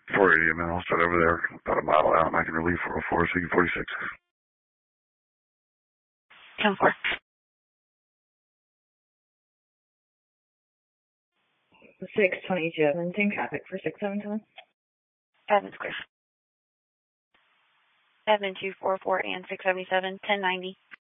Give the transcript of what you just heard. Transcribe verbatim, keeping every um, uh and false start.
four eighty, and then I'll start over there about a mile out, and I can relieve four oh four, so you can forty-six. ten four. six twenty-two, same traffic for six seven seven. Admin Square. Admin two four four and six seventy-seven, ten ninety.